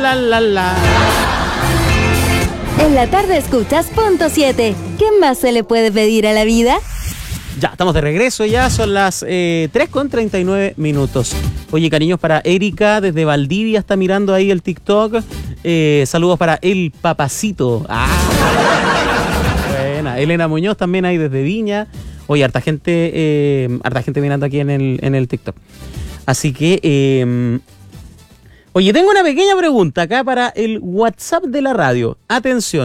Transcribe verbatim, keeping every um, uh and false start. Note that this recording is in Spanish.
la, la, la. En la tarde escuchas punto siete. ¿Qué más se le puede pedir a la vida? Ya, estamos de regreso ya, son las eh, tres con treinta y nueve minutos. Oye, cariños para Erika, desde Valdivia está mirando ahí el TikTok. Eh, saludos para El Papacito. Ah, buena. Elena Muñoz también ahí desde Viña. Oye, harta gente, eh, harta gente mirando aquí en el, en el TikTok. Así que, eh, oye, tengo una pequeña pregunta acá para el WhatsApp de la radio. Atención.